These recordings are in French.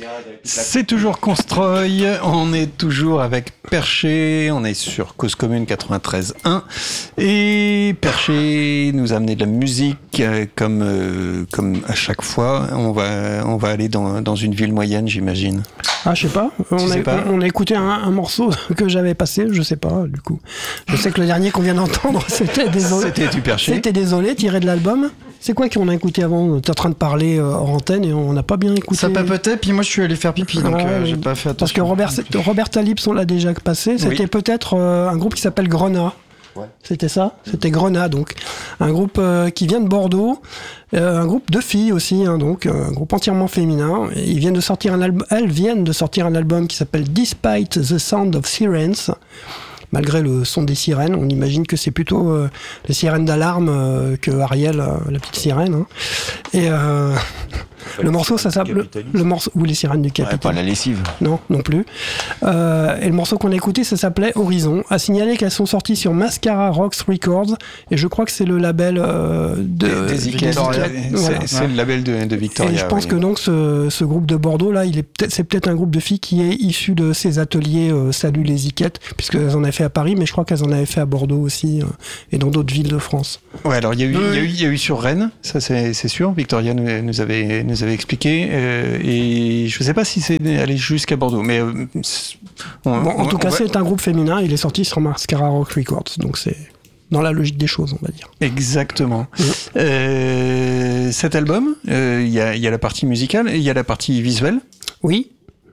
C'est toujours Constroy, on est toujours avec Perché, on est sur Cause Commune 93.1 et Perché nous a amené de la musique comme à chaque fois. On va aller dans une ville moyenne, j'imagine. Ah, je sais pas. On a écouté un morceau que j'avais passé, je sais pas, du coup. Je sais que le dernier qu'on vient d'entendre, c'était Désolé. C'était du Perché. C'était Désolé, tiré de l'album. C'est quoi qu'on a écouté avant? On était en train de parler hors antenne et on n'a pas bien écouté. Ça papotait, puis moi je suis allé faire pipi, donc j'ai pas fait attention. Parce que Robert Talips, on l'a déjà passé. C'était peut-être un groupe qui s'appelle Grenat. Ouais. C'était ça? C'était Grenat, donc. Un groupe qui vient de Bordeaux. Un groupe de filles aussi, hein, donc. Un groupe entièrement féminin. Et elles viennent de sortir un album qui s'appelle Despite the Sound of Sirens. Malgré le son des sirènes, on imagine que c'est plutôt les sirènes d'alarme que Ariel, la petite sirène. Hein. Et le morceau, ça s'appelle le morceau ou les sirènes du capitaine. Ouais, pas la lessive. Non, non plus. Et le morceau qu'on a écouté, ça s'appelait Horizon. À signaler qu'elles sont sorties sur Mascara Rocks Records, et je crois que c'est le label des Victoria. C'est le label de Victoria. Et je pense que donc ce groupe de Bordeaux là, c'est peut-être un groupe de filles qui est issu de ces ateliers Salut les Iquettes, puisqu'elles en avaient fait à Paris, mais je crois qu'elles en avaient fait à Bordeaux aussi et dans d'autres villes de France. Ouais, alors il y a eu sur Rennes, ça c'est sûr. Victoria nous avait expliqué, et je ne sais pas si c'est allé jusqu'à Bordeaux, mais en tout cas, c'est un groupe féminin. Il est sorti sur Mascara Rock Records, donc c'est dans la logique des choses, on va dire. Exactement. Cet album, il y a la partie musicale et il y a la partie visuelle. Oui.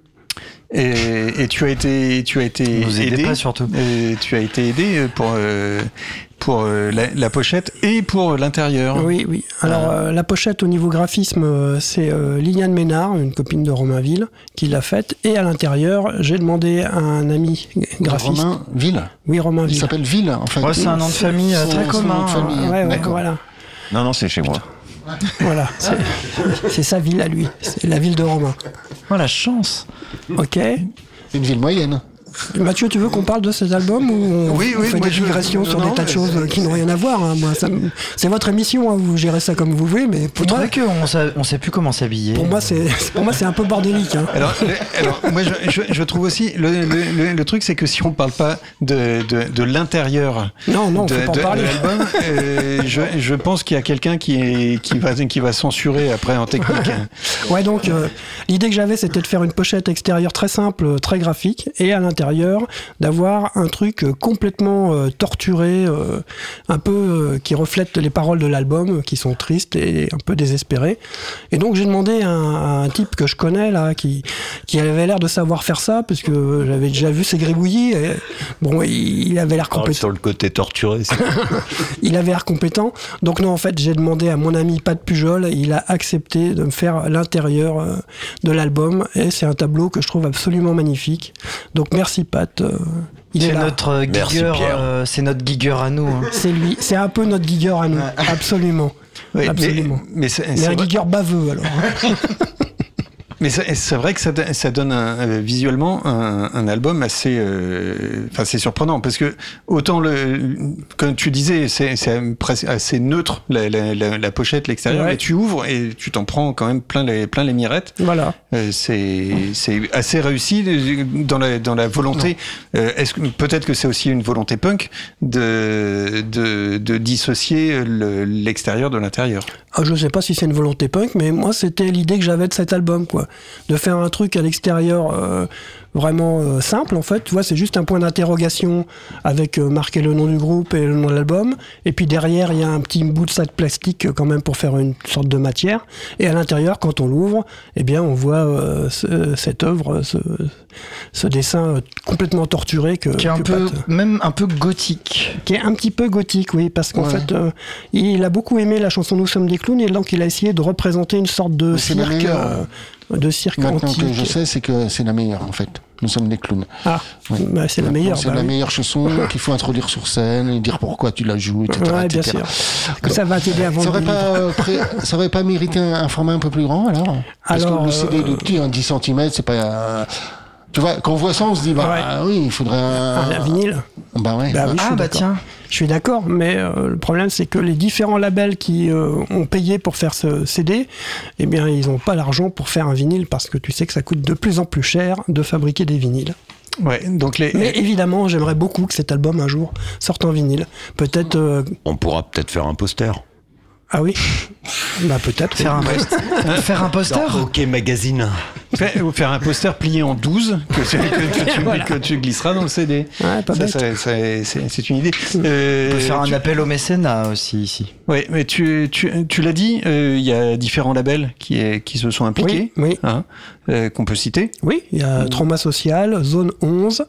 Et tu as été vous aidez pas surtout. Tu as été aidé pour la pochette et pour l'intérieur. Oui. Alors la pochette au niveau graphisme, c'est Liliane Ménard, une copine de Romainville, qui l'a faite. Et à l'intérieur, j'ai demandé à un ami graphiste. Romainville. Oui, Romainville. Il s'appelle Ville, en fait. Ouais, c'est un nom de famille très commun. Ouais, voilà. Non, c'est chez moi. Voilà, c'est sa ville à lui. C'est la ville de Romain. Oh, la chance. Ok. Une ville moyenne. Mathieu, tu veux qu'on parle de cet album ou on fait des digressions sur des tas de choses qui n'ont rien à voir, hein. Moi, c'est votre émission, hein, vous gérez ça comme vous voulez, mais pour moi, on sait plus comment s'habiller. Pour moi, c'est un peu bordélique. Hein. Alors, moi, je trouve aussi le truc, c'est que si on parle pas de l'intérieur, on peut pas en parler. De l'album, je pense qu'il y a quelqu'un qui va censurer après en technique. Ouais, donc l'idée que j'avais, c'était de faire une pochette extérieure très simple, très graphique, et à l'intérieur d'avoir un truc complètement torturé, un peu qui reflète les paroles de l'album, qui sont tristes et un peu désespérées. Et donc j'ai demandé à un type que je connais là, qui avait l'air de savoir faire ça, parce que j'avais déjà vu ses gribouillis. Et, bon, il avait l'air compétent. Sur le côté torturé. Il avait l'air compétent. Donc non, en fait, j'ai demandé à mon ami Pat Pujol, et il a accepté de me faire l'intérieur de l'album. Et c'est un tableau que je trouve absolument magnifique. Donc merci Pat. C'est notre gigueur, c'est notre gigueur à nous. Hein. C'est lui, c'est un peu notre gigueur à nous, absolument. Oui, absolument. Mais un gigueur baveux alors. Mais c'est vrai que ça donne visuellement un album assez, c'est surprenant, parce que autant comme tu disais, c'est assez neutre la pochette, l'extérieur, mais tu ouvres et tu t'en prends quand même plein les mirettes. Voilà. C'est assez réussi dans la volonté. Est-ce que peut-être que c'est aussi une volonté punk de dissocier l'extérieur de l'intérieur? Ah, je sais pas si c'est une volonté punk, mais moi c'était l'idée que j'avais de cet album, quoi. De faire un truc à l'extérieur vraiment simple, en fait. Tu vois, c'est juste un point d'interrogation avec marqué le nom du groupe et le nom de l'album. Et puis derrière, il y a un petit bout de sac plastique quand même pour faire une sorte de matière. Et à l'intérieur, quand on l'ouvre, eh bien, on voit cette œuvre, ce dessin complètement torturé qui est même un peu gothique. Qui est un petit peu gothique, oui, parce qu'en fait, il a beaucoup aimé la chanson Nous sommes des clowns, et donc il a essayé de représenter une sorte de cirque. De cirque Maintenant antique. que je sais, c'est que c'est la meilleure, en fait. Nous sommes des clowns. Ah, bah, c'est la meilleure. C'est la meilleure chanson qu'il faut introduire sur scène et dire pourquoi tu la joues, etc. Ouais, bien sûr. Que ça va t'aider à vendre. Ça aurait pas mérité un format un peu plus grand, alors? Parce que le CD de petit, 10 cm, c'est pas... Tu vois, quand on voit ça, on se dit, oui, il faudrait un vinyle. Bah ouais. Oui, tiens. Je suis d'accord, mais le problème c'est que les différents labels qui ont payé pour faire ce CD, eh bien ils n'ont pas l'argent pour faire un vinyle parce que tu sais que ça coûte de plus en plus cher de fabriquer des vinyles. Ouais, donc Mais évidemment, j'aimerais beaucoup que cet album un jour sorte en vinyle. Peut-être. On pourra peut-être faire un poster. Ah oui, bah peut-être. Faire un poster. OK Magazine. Faire un poster plié en 12 que tu glisseras dans le CD. Ouais, pas bête. C'est une idée. On peut faire un appel au mécénat aussi ici. Oui, mais tu l'as dit, il y a différents labels qui se sont impliqués, oui. Hein, qu'on peut citer. Oui, il y a Trauma Social, Zone 11,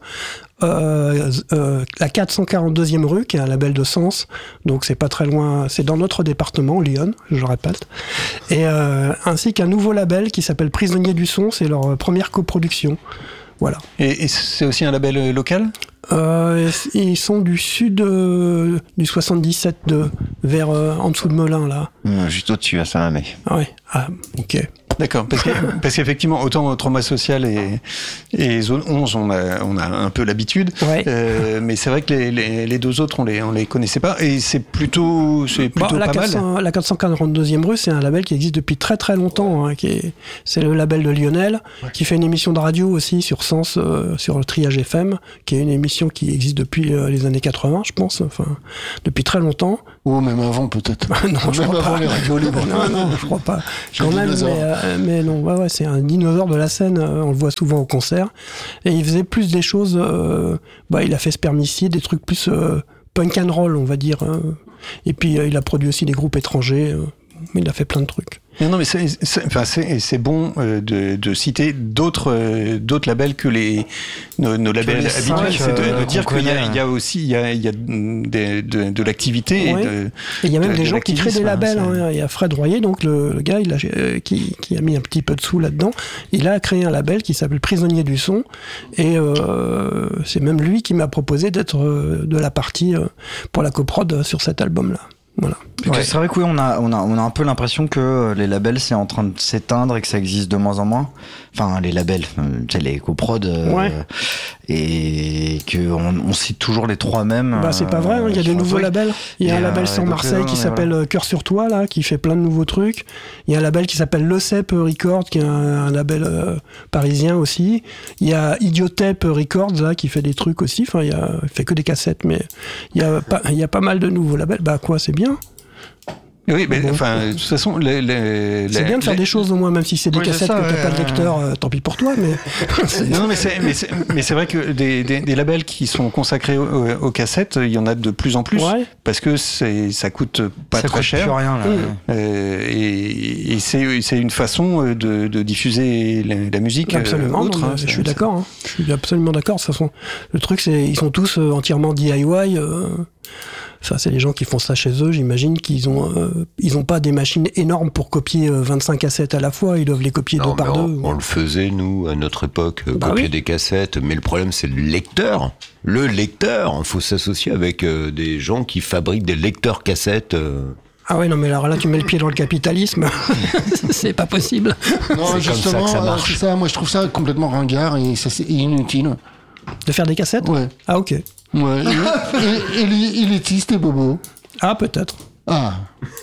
la 442e rue, qui est un label de Sens, donc c'est pas très loin, c'est dans notre département, Lyon, je le répète, et ainsi qu'un nouveau label qui s'appelle Prisonniers du Son, c'est leur première coproduction. Voilà. Et c'est aussi un label local ? Ils sont du sud du 77, vers en dessous de Melun, là. Juste au-dessus, à Saint-Lamé. Ah oui, ok. D'accord, parce qu'effectivement, autant Trauma Social et Zone 11, on a un peu l'habitude, ouais. Mais c'est vrai que les deux autres, on les connaissait pas, et c'est plutôt pas mal. La 442e rue, c'est un label qui existe depuis très très longtemps, hein, c'est le label de Lionel, qui fait une émission de radio aussi sur Sens, sur le Triage FM, qui est une émission qui existe depuis les années 80, je pense, enfin, depuis très longtemps. Ou même avant, peut-être. Non, je crois pas. Les radios libres. Non, je crois pas. Quand même, mais non, ouais, c'est un dinosaure de la scène, on le voit souvent au concert. Et il faisait plus des choses, il a fait Spermicide, des trucs plus punk and roll, on va dire. Et puis il a produit aussi des groupes étrangers, il a fait plein de trucs. Non, mais c'est bon de citer d'autres labels que nos labels habituels. C'est de dire qu'il y a aussi de l'activité. Ouais. Et il y a même des gens qui créent des labels. Il y a Fred Royer, donc le gars qui a mis un petit peu de sous là-dedans. Il a créé un label qui s'appelle Prisonniers du Son. Et c'est même lui qui m'a proposé d'être de la partie pour la coprod sur cet album-là. Voilà. Ouais. C'est vrai que oui, on a un peu l'impression que les labels c'est en train de s'éteindre et que ça existe de moins en moins. Enfin, les labels, les coprods, et qu'on cite toujours les trois mêmes. C'est pas vrai, il y a des nouveaux labels. Il y a un label sur Marseille qui s'appelle Cœur sur toi, là, qui fait plein de nouveaux trucs. Il y a un label qui s'appelle Le Cep Records, qui est un label parisien aussi. Il y a Idiotape Records, là, qui fait des trucs aussi. Enfin, il fait que des cassettes, mais il y a pas mal de nouveaux labels. C'est bien. Oui, mais enfin, de toute façon, c'est bien de faire des choses au moins, même si c'est des cassettes que t'as pas de lecteur, tant pis pour toi. Mais non, mais c'est vrai que des labels qui sont consacrés aux cassettes, il y en a de plus en plus, parce que ça coûte pas très cher. Plus rien, là. Et c'est une façon de diffuser la musique. Absolument, autre. Je suis d'accord. Hein. Je suis absolument d'accord. De toute façon, le truc, c'est ils sont tous entièrement DIY. Enfin, c'est les gens qui font ça chez eux, j'imagine qu'ils ont pas des machines énormes pour copier 25 cassettes à la fois, ils doivent les copier deux par deux. On le faisait, nous, à notre époque, copier des cassettes, mais le problème, c'est le lecteur. Le lecteur, il faut s'associer avec des gens qui fabriquent des lecteurs cassettes. Ah ouais, non, mais alors là, tu mets le pied dans le capitalisme, c'est pas possible. Non, c'est justement, comme ça que ça marche. C'est ça, moi je trouve ça complètement ringard et c'est inutile. De faire des cassettes ? Ouais. Ah, ok. Ouais, élitiste et bobo. Ah, peut-être. Ah.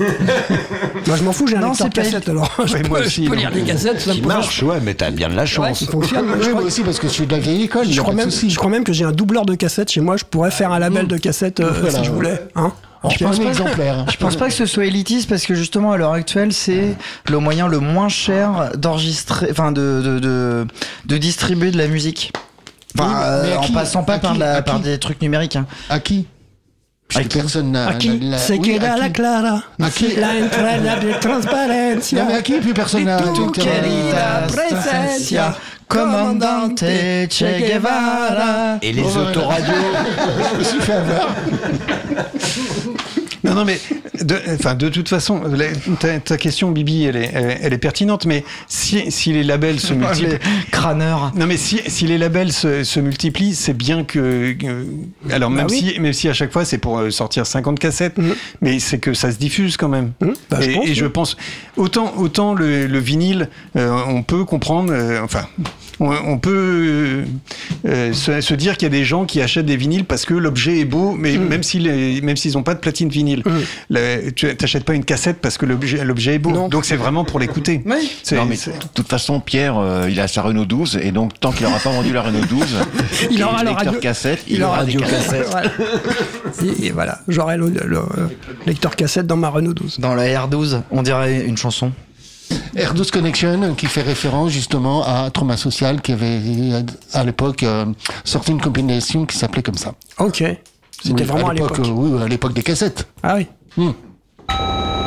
Moi, je m'en fous, j'ai un lecteur cassette, alors. Je peux lire des cassettes, ça qui marche, mais t'as bien de la chance. Ouais, qui fonctionne. Moi aussi, parce que je suis de la vieille école. Je crois même que j'ai un doubleur de cassettes chez moi, je pourrais faire un label de cassettes si je voulais. Hein. Je pense pas que ce soit élitiste parce que justement à l'heure actuelle c'est le moyen le moins cher d'enregistrer, enfin de distribuer de la musique. Enfin, en passant pas par des trucs numériques. Hein. À qui? Personne n'a. C'est que la Clara. À qui? La entrada de transparencia. Non, mais à qui? Plus personne n'a. Tu querida presencia. Commandante Che Guevara. Et les autoradios. Je me suis fait avoir. Non, mais de toute façon, ta question, Bibi, elle est pertinente, mais si les labels se multiplient... Crâneur. Non, mais si les labels se multiplient, c'est bien que... alors, même si à chaque fois, c'est pour sortir 50 cassettes, mais c'est que ça se diffuse quand même. Je pense... Autant le vinyle, on peut comprendre... on peut se dire qu'il y a des gens qui achètent des vinyles parce que l'objet est beau, mais même s'ils n'ont pas de platine vinyle. Tu n'achètes pas une cassette parce que l'objet est beau. Non. Donc c'est vraiment pour l'écouter. Oui. De toute façon, Pierre, il a sa Renault 12, et donc tant qu'il n'aura pas vendu la Renault 12, il aura le lecteur cassette, il aura des cassettes. Et voilà, j'aurai le lecteur cassette dans ma Renault 12. Dans la R12, on dirait une chanson. R12 Connection, qui fait référence justement à Trauma Social, qui avait à l'époque sorti une compilation qui s'appelait comme ça. Ok. C'était vraiment à l'époque. Oui, à l'époque des cassettes. Ah oui.